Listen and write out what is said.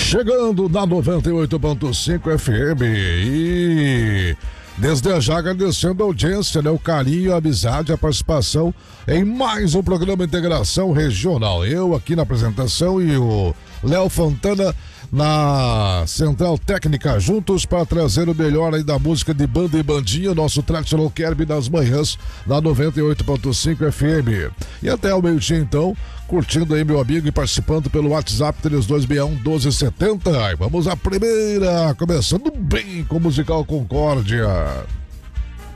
Chegando na 98.5 FM e desde já agradecendo a audiência, o carinho, a amizade, a participação em mais um programa Integração Regional. Eu aqui na apresentação e o Léo Fontana na Central Técnica, juntos para trazer o melhor aí da música de banda e bandinha, nosso tradicional Kerb das manhãs na 98.5 FM. E até o meio-dia então, curtindo aí meu amigo e participando pelo WhatsApp 3261-1270. Vamos à primeira, começando bem com o Musical Concórdia.